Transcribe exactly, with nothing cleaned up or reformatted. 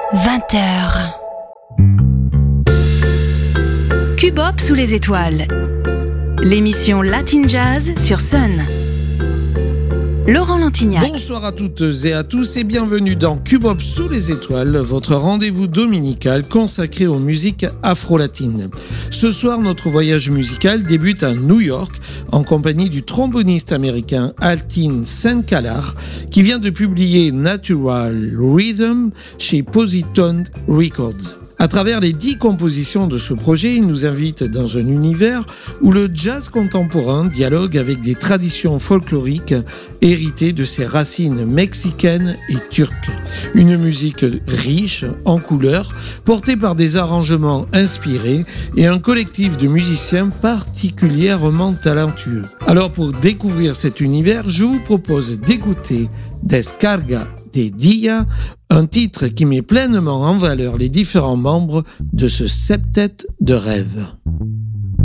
vingt heures. Cubop sous les étoiles. L'émission Latin Jazz sur Sun. Laurent Lantignac. Bonsoir à toutes et à tous et bienvenue dans Cubop sous les étoiles, votre rendez-vous dominical consacré aux musiques afro-latines. Ce soir, notre voyage musical débute à New York en compagnie du tromboniste américain Altin Senkalar qui vient de publier Natural Rhythm chez Positone Records. À travers les dix compositions de ce projet, il nous invite dans un univers où le jazz contemporain dialogue avec des traditions folkloriques héritées de ses racines mexicaines et turques. Une musique riche en couleurs, portée par des arrangements inspirés et un collectif de musiciens particulièrement talentueux. Alors pour découvrir cet univers, je vous propose d'écouter Descarga de Dia, un titre qui met pleinement en valeur les différents membres de ce septet de rêve.